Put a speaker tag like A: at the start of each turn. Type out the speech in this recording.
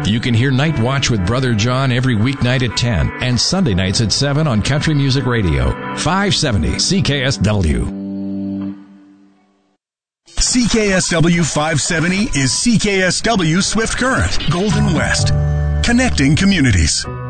A: You can hear Night Watch with Brother John every weeknight at 10 and Sunday nights at 7 on Country Music Radio, 570 CKSW.
B: CKSW 570 is CKSW Swift Current, Golden West, connecting communities.